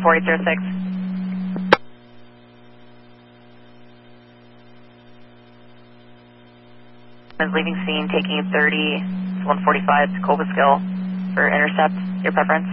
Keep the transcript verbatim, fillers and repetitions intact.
four eight zero six. Is leaving scene, taking thirty, one forty-five to Cobleskill for intercept. Your preference?